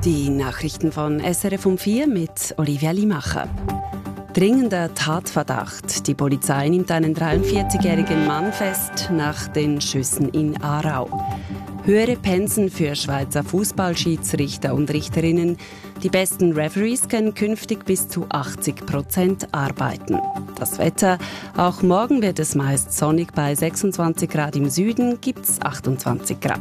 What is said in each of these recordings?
Die Nachrichten von SRF um 4 mit Olivia Limacher. Dringender Tatverdacht. Die Polizei nimmt einen 43-jährigen Mann fest nach den Schüssen in Aarau. Höhere Pensen für Schweizer Fußballschiedsrichter und Richterinnen. Die besten Referees können künftig bis zu 80% arbeiten. Das Wetter. Auch morgen wird es meist sonnig. Bei 26 Grad im Süden gibt es 28 Grad.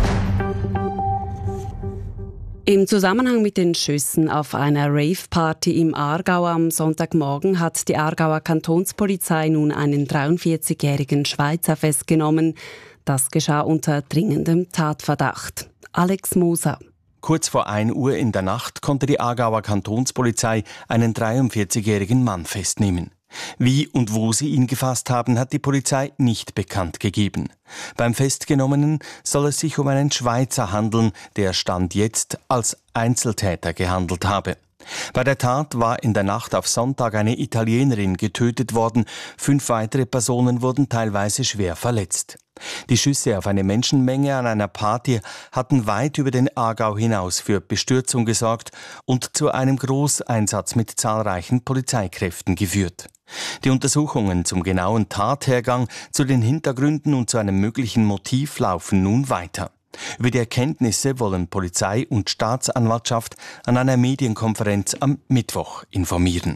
Im Zusammenhang mit den Schüssen auf einer Rave-Party im Aargau am Sonntagmorgen hat die Aargauer Kantonspolizei nun einen 43-jährigen Schweizer festgenommen. Das geschah unter dringendem Tatverdacht. Alex Moser. Kurz vor 1 Uhr in der Nacht konnte die Aargauer Kantonspolizei einen 43-jährigen Mann festnehmen. Wie und wo sie ihn gefasst haben, hat die Polizei nicht bekannt gegeben. Beim Festgenommenen soll es sich um einen Schweizer handeln, der Stand jetzt als Einzeltäter gehandelt habe. Bei der Tat war in der Nacht auf Sonntag eine Italienerin getötet worden, 5 weitere Personen wurden teilweise schwer verletzt. Die Schüsse auf eine Menschenmenge an einer Party hatten weit über den Aargau hinaus für Bestürzung gesorgt und zu einem Großeinsatz mit zahlreichen Polizeikräften geführt. Die Untersuchungen zum genauen Tathergang, zu den Hintergründen und zu einem möglichen Motiv laufen nun weiter. Über die Erkenntnisse wollen Polizei und Staatsanwaltschaft an einer Medienkonferenz am Mittwoch informieren.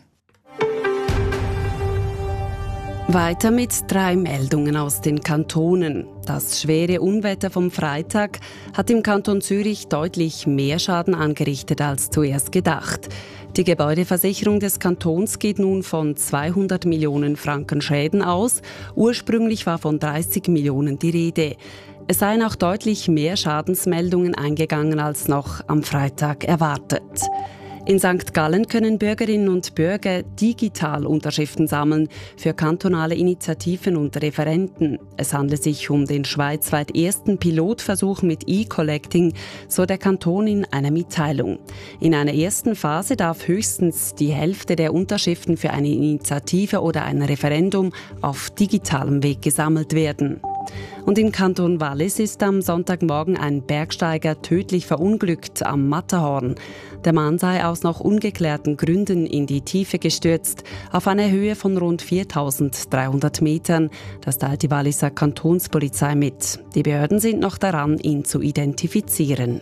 Weiter mit 3 Meldungen aus den Kantonen. Das schwere Unwetter vom Freitag hat im Kanton Zürich deutlich mehr Schaden angerichtet als zuerst gedacht. Die Gebäudeversicherung des Kantons geht nun von 200 Millionen Franken Schäden aus. Ursprünglich war von 30 Millionen die Rede. Es seien auch deutlich mehr Schadensmeldungen eingegangen als noch am Freitag erwartet. In St. Gallen können Bürgerinnen und Bürger digital Unterschriften sammeln für kantonale Initiativen und Referenden. Es handelt sich um den schweizweit ersten Pilotversuch mit E-Collecting, so der Kanton in einer Mitteilung. In einer ersten Phase darf höchstens die Hälfte der Unterschriften für eine Initiative oder ein Referendum auf digitalem Weg gesammelt werden. Und im Kanton Wallis ist am Sonntagmorgen ein Bergsteiger tödlich verunglückt am Matterhorn. Der Mann sei aus noch ungeklärten Gründen in die Tiefe gestürzt, auf einer Höhe von rund 4.300 Metern. Das teilt die Walliser Kantonspolizei mit. Die Behörden sind noch daran, ihn zu identifizieren.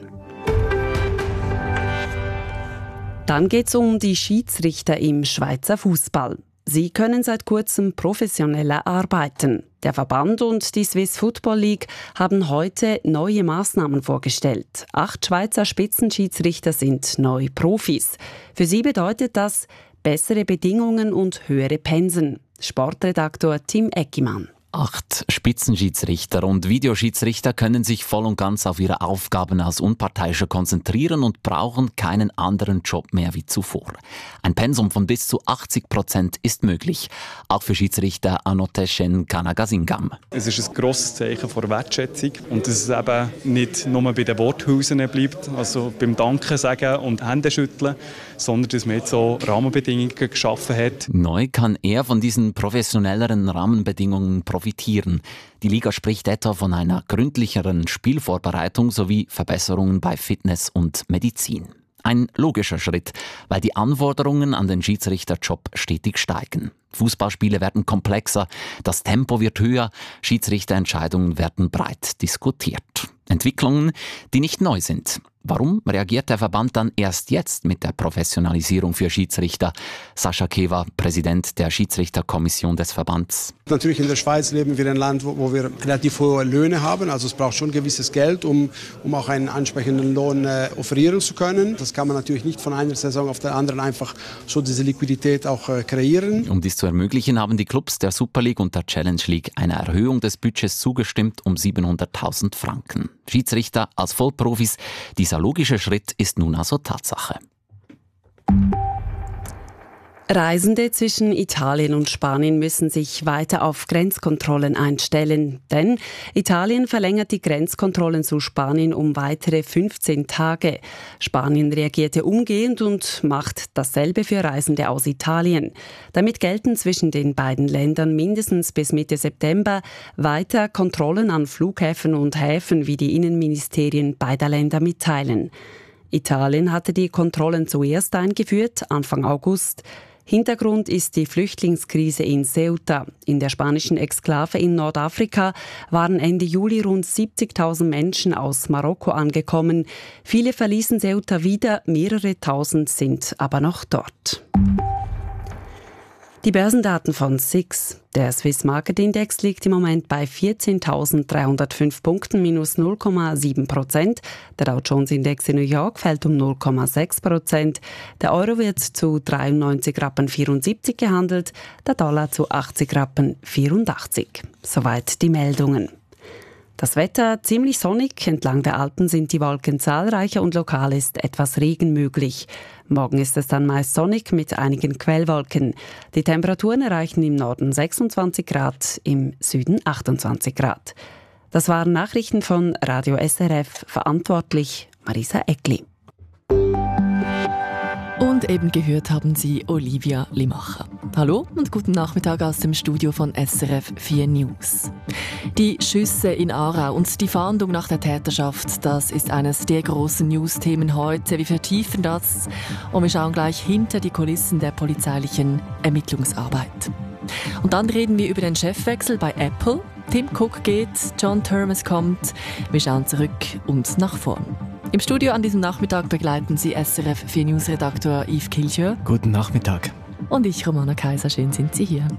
Dann geht es um die Schiedsrichter im Schweizer Fußball. Sie können seit kurzem professioneller arbeiten. Der Verband und die Swiss Football League haben heute neue Maßnahmen vorgestellt. 8 Schweizer Spitzenschiedsrichter sind neu Profis. Für sie bedeutet das bessere Bedingungen und höhere Pensen. Sportredaktor Tim Eckimann. 8 Spitzenschiedsrichter und Videoschiedsrichter können sich voll und ganz auf ihre Aufgaben als Unparteiische konzentrieren und brauchen keinen anderen Job mehr wie zuvor. Ein Pensum von bis zu 80% ist möglich, auch für Schiedsrichter Anoteshen Kanagazingam. Es ist ein grosses Zeichen von Wertschätzung und dass es eben nicht nur bei den Worthülsen bleibt, also beim Danken sagen und Hände schütteln, sondern dass man jetzt so Rahmenbedingungen geschaffen hat. Neu kann er von diesen professionelleren Rahmenbedingungen profitieren. Die Liga spricht etwa von einer gründlicheren Spielvorbereitung sowie Verbesserungen bei Fitness und Medizin. Ein logischer Schritt, weil die Anforderungen an den Schiedsrichterjob stetig steigen. Fußballspiele werden komplexer, das Tempo wird höher, Schiedsrichterentscheidungen werden breit diskutiert. Entwicklungen, die nicht neu sind. Warum reagiert der Verband dann erst jetzt mit der Professionalisierung für Schiedsrichter? Sascha Kewa, Präsident der Schiedsrichterkommission des Verbands. Natürlich in der Schweiz leben wir in einem Land, wo wir relativ hohe Löhne haben. Also es braucht schon gewisses Geld, um auch einen ansprechenden Lohn offerieren zu können. Das kann man natürlich nicht von einer Saison auf der anderen einfach so diese Liquidität auch kreieren. Um dies zu ermöglichen, haben die Clubs der Super League und der Challenge League einer Erhöhung des Budgets zugestimmt um 700.000 Franken. Schiedsrichter als Vollprofis, dieser logische Schritt ist nun also Tatsache. Reisende zwischen Italien und Spanien müssen sich weiter auf Grenzkontrollen einstellen. Denn Italien verlängert die Grenzkontrollen zu Spanien um weitere 15 Tage. Spanien reagierte umgehend und macht dasselbe für Reisende aus Italien. Damit gelten zwischen den beiden Ländern mindestens bis Mitte September weiter Kontrollen an Flughäfen und Häfen, wie die Innenministerien beider Länder mitteilen. Italien hatte die Kontrollen zuerst eingeführt, Anfang August. Hintergrund ist die Flüchtlingskrise in Ceuta. In der spanischen Exklave in Nordafrika waren Ende Juli rund 70.000 Menschen aus Marokko angekommen. Viele verließen Ceuta wieder, mehrere tausend sind aber noch dort. Die Börsendaten von SIX. Der Swiss Market Index liegt im Moment bei 14.305 Punkten, minus 0,7%. Der Dow Jones Index in New York fällt um 0,6%. Der Euro wird zu 93,74 Rappen gehandelt, der Dollar zu 80,84 Rappen. Soweit die Meldungen. Das Wetter ziemlich sonnig, entlang der Alpen sind die Wolken zahlreicher und lokal ist etwas Regen möglich. Morgen ist es dann meist sonnig mit einigen Quellwolken. Die Temperaturen erreichen im Norden 26 Grad, im Süden 28 Grad. Das waren Nachrichten von Radio SRF, verantwortlich Marisa Eckli. Und eben gehört haben Sie Olivia Limacher. Hallo und guten Nachmittag aus dem Studio von SRF 4 News. Die Schüsse in Aarau und die Fahndung nach der Täterschaft, das ist eines der großen News-Themen heute. Wir vertiefen das und wir schauen gleich hinter die Kulissen der polizeilichen Ermittlungsarbeit. Und dann reden wir über den Chefwechsel bei Apple. Tim Cook geht, John Termes kommt. Wir schauen zurück und nach vorn. Im Studio an diesem Nachmittag begleiten Sie SRF 4 News-Redakteur Yves Kilchör. Guten Nachmittag. Und ich, Romana Kaiser. Schön sind Sie hier.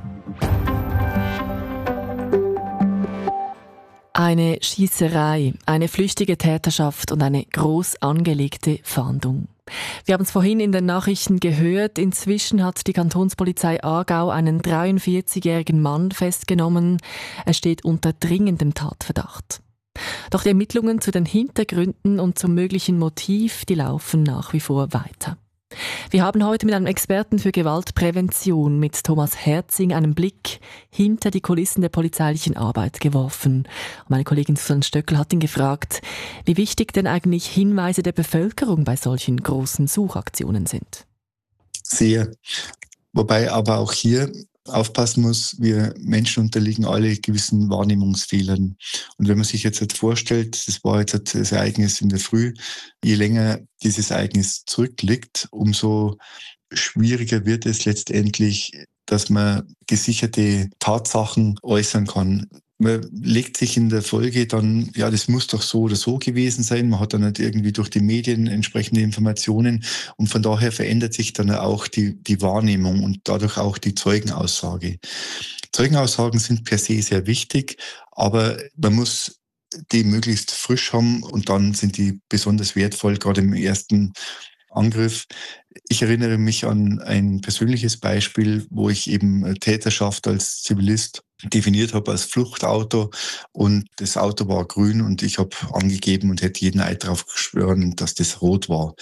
Eine Schiesserei, eine flüchtige Täterschaft und eine groß angelegte Fahndung. Wir haben es vorhin in den Nachrichten gehört. Inzwischen hat die Kantonspolizei Aargau einen 43-jährigen Mann festgenommen. Er steht unter dringendem Tatverdacht. Doch die Ermittlungen zu den Hintergründen und zum möglichen Motiv, die laufen nach wie vor weiter. Wir haben heute mit einem Experten für Gewaltprävention, mit Thomas Herzing, einen Blick hinter die Kulissen der polizeilichen Arbeit geworfen. Meine Kollegin Susanne Stöckel hat ihn gefragt, wie wichtig denn eigentlich Hinweise der Bevölkerung bei solchen großen Suchaktionen sind. Sehr. Wobei aber auch hier aufpassen muss, wir Menschen unterliegen alle gewissen Wahrnehmungsfehlern. Und wenn man sich jetzt vorstellt, das war jetzt das Ereignis in der Früh, je länger dieses Ereignis zurückliegt, umso schwieriger wird es letztendlich, dass man gesicherte Tatsachen äußern kann. Man legt sich in der Folge dann, ja, das muss doch so oder so gewesen sein. Man hat dann nicht irgendwie durch die Medien entsprechende Informationen und von daher verändert sich dann auch die Wahrnehmung und dadurch auch die Zeugenaussage. Zeugenaussagen sind per se sehr wichtig, aber man muss die möglichst frisch haben und dann sind die besonders wertvoll, gerade im ersten Angriff. Ich erinnere mich an ein persönliches Beispiel, wo ich eben Täterschaft als Zivilist definiert habe als Fluchtauto und das Auto war grün und ich habe angegeben und hätte jeden Eid darauf geschworen, dass das rot war.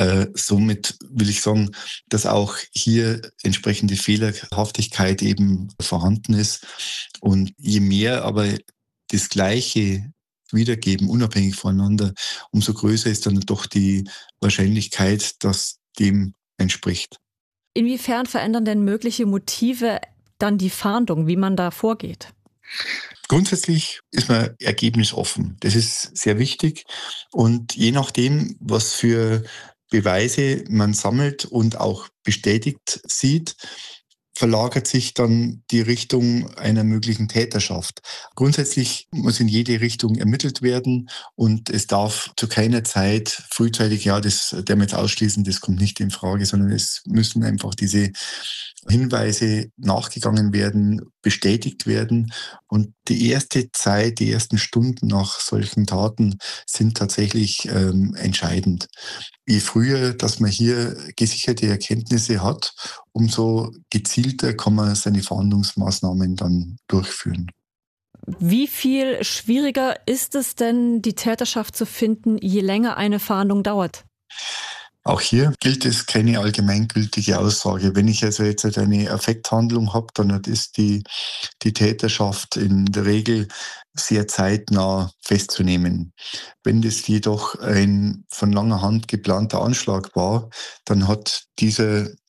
Somit will ich sagen, dass auch hier entsprechende Fehlerhaftigkeit eben vorhanden ist und je mehr aber das Gleiche wiedergeben, unabhängig voneinander, umso größer ist dann doch die Wahrscheinlichkeit, dass dem entspricht. Inwiefern verändern denn mögliche Motive dann die Fahndung, wie man da vorgeht? Grundsätzlich ist man ergebnisoffen. Das ist sehr wichtig. Und je nachdem, was für Beweise man sammelt und auch bestätigt sieht, verlagert sich dann die Richtung einer möglichen Täterschaft. Grundsätzlich muss in jede Richtung ermittelt werden und es darf zu keiner Zeit frühzeitig, ja, das der wir jetzt ausschließen, das kommt nicht in Frage, sondern es müssen einfach diese Hinweise nachgegangen werden, bestätigt werden. Und die erste Zeit, die ersten Stunden nach solchen Taten sind tatsächlich entscheidend. Je früher, dass man hier gesicherte Erkenntnisse hat, umso gezielter kann man seine Fahndungsmaßnahmen dann durchführen. Wie viel schwieriger ist es denn, die Täterschaft zu finden, je länger eine Fahndung dauert? Auch hier gilt es keine allgemeingültige Aussage. Wenn ich also jetzt eine Affekthandlung habe, dann ist die Täterschaft in der Regel sehr zeitnah festzunehmen. Wenn das jedoch ein von langer Hand geplanter Anschlag war, dann hat dieser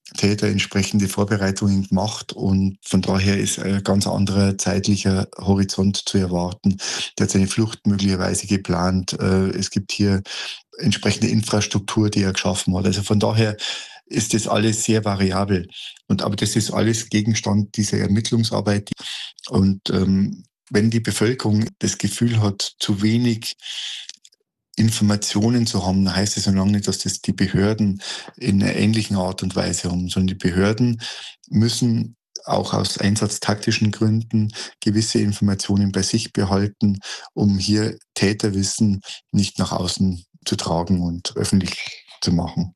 Täter entsprechende Vorbereitungen gemacht und von daher ist ein ganz anderer zeitlicher Horizont zu erwarten. Der hat seine Flucht möglicherweise geplant. Es gibt hier entsprechende Infrastruktur, die er geschaffen hat. Also von daher ist das alles sehr variabel. Aber das ist alles Gegenstand dieser Ermittlungsarbeit. Und wenn die Bevölkerung das Gefühl hat, zu wenig Informationen zu haben, heißt es so lange nicht, dass das die Behörden in einer ähnlichen Art und Weise haben, sondern die Behörden müssen auch aus einsatztaktischen Gründen gewisse Informationen bei sich behalten, um hier Täterwissen nicht nach außen zu tragen und öffentlich zu machen.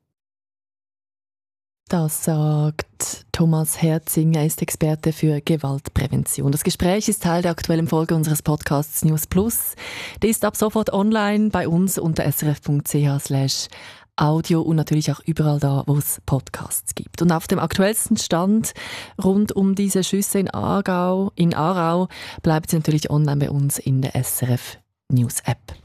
Das sagt Thomas Herzing, er ist Experte für Gewaltprävention. Das Gespräch ist Teil der aktuellen Folge unseres Podcasts News Plus. Der ist ab sofort online bei uns unter srf.ch/audio und natürlich auch überall da, wo es Podcasts gibt. Und auf dem aktuellsten Stand rund um diese Schüsse in Aarau bleibt sie natürlich online bei uns in der SRF News App.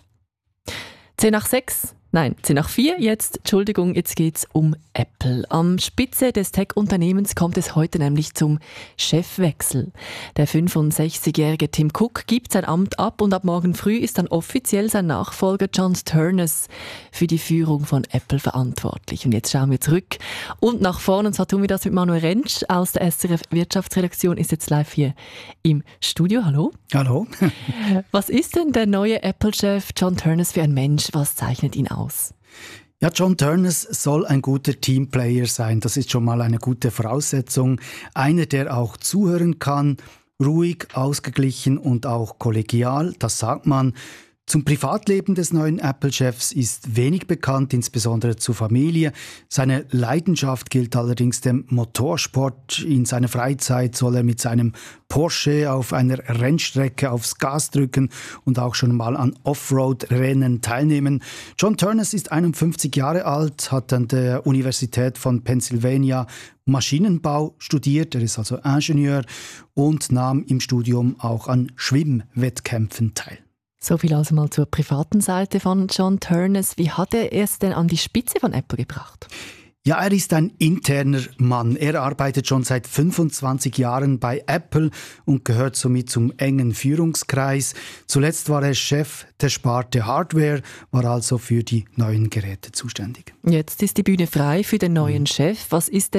10:04 jetzt. Entschuldigung, jetzt geht's um Apple. Am Spitze des Tech-Unternehmens kommt es heute nämlich zum Chefwechsel. Der 65-jährige Tim Cook gibt sein Amt ab und ab morgen früh ist dann offiziell sein Nachfolger John Ternus für die Führung von Apple verantwortlich. Und jetzt schauen wir zurück und nach vorne. Und zwar tun wir das mit Manuel Rentsch aus der SRF Wirtschaftsredaktion, ist jetzt live hier im Studio. Hallo. Hallo. Was ist denn der neue Apple-Chef John Ternus für ein Mensch? Was zeichnet ihn aus? Ja, John Ternus soll ein guter Teamplayer sein. Das ist schon mal eine gute Voraussetzung. Einer, der auch zuhören kann, ruhig, ausgeglichen und auch kollegial, das sagt man. Zum Privatleben des neuen Apple-Chefs ist wenig bekannt, insbesondere zur Familie. Seine Leidenschaft gilt allerdings dem Motorsport. In seiner Freizeit soll er mit seinem Porsche auf einer Rennstrecke aufs Gas drücken und auch schon mal an Offroad-Rennen teilnehmen. John Ternus ist 51 Jahre alt, hat an der Universität von Pennsylvania Maschinenbau studiert, er ist also Ingenieur und nahm im Studium auch an Schwimmwettkämpfen teil. So viel also mal zur privaten Seite von John Ternus. Wie hat er es denn an die Spitze von Apple gebracht? Ja, er ist ein interner Mann. Er arbeitet schon seit 25 Jahren bei Apple und gehört somit zum engen Führungskreis. Zuletzt war er Chef der Sparte Hardware, war also für die neuen Geräte zuständig. Jetzt ist die Bühne frei für den neuen Chef. Was ist denn